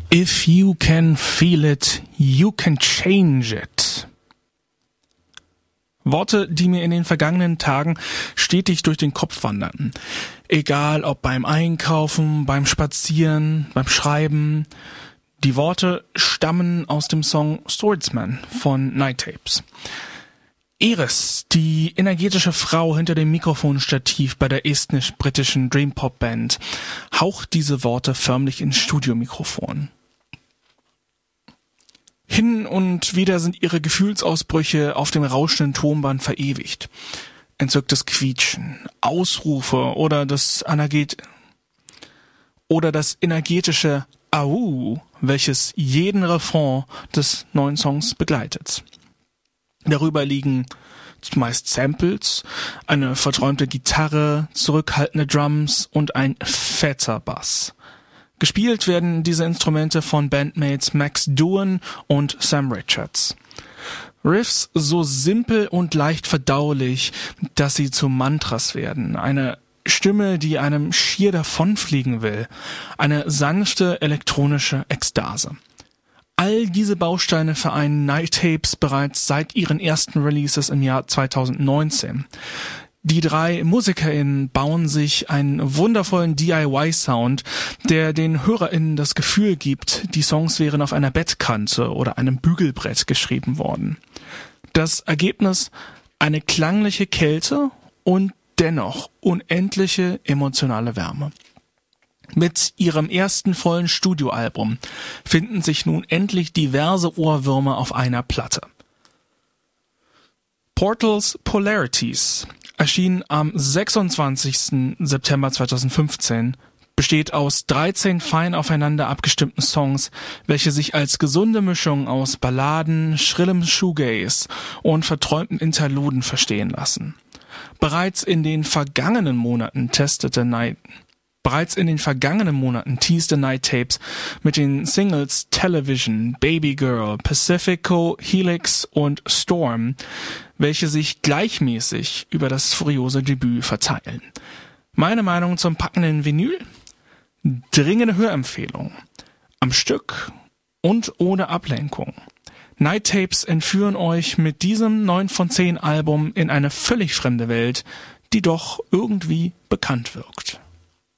If you can feel it, you can change it. Worte, die mir in den vergangenen Tagen stetig durch den Kopf wanderten. Egal ob beim Einkaufen, beim Spazieren, beim Schreiben. Die Worte stammen aus dem Song Swordsman von Night Tapes. Iris, die energetische Frau hinter dem Mikrofonstativ bei der estnisch-britischen Dream-Pop-Band, haucht diese Worte förmlich ins Studiomikrofon. Hin und wieder sind ihre Gefühlsausbrüche auf dem rauschenden Tonband verewigt. Entzücktes Quietschen, Ausrufe oder das energetische Au, welches jeden Refrain des neuen Songs begleitet. Darüber liegen meist Samples, eine verträumte Gitarre, zurückhaltende Drums und ein fetter Bass. Gespielt werden diese Instrumente von Bandmates Max Doohan und Sam Richards. Riffs so simpel und leicht verdaulich, dass sie zu Mantras werden. Eine Stimme, die einem schier davonfliegen will. Eine sanfte elektronische Ekstase. All diese Bausteine vereinen Night Tapes bereits seit ihren ersten Releases im Jahr 2019. Die drei MusikerInnen bauen sich einen wundervollen DIY-Sound, der den HörerInnen das Gefühl gibt, die Songs wären auf einer Bettkante oder einem Bügelbrett geschrieben worden. Das Ergebnis: eine klangliche Kälte und dennoch unendliche emotionale Wärme. Mit ihrem ersten vollen Studioalbum finden sich nun endlich diverse Ohrwürmer auf einer Platte. Portals Polarities erschien am 26. September 2015, besteht aus 13 fein aufeinander abgestimmten Songs, welche sich als gesunde Mischung aus Balladen, schrillem Shoegaze und verträumten Interluden verstehen lassen. Bereits in den vergangenen Monaten teaste Night Tapes mit den Singles Television, Baby Girl, Pacifico, Helix und Storm, welche sich gleichmäßig über das furiose Debüt verteilen. Meine Meinung zum packenden Vinyl? Dringende Hörempfehlung. Am Stück und ohne Ablenkung. Night Tapes entführen euch mit diesem 9 von 10 Album in eine völlig fremde Welt, die doch irgendwie bekannt wirkt.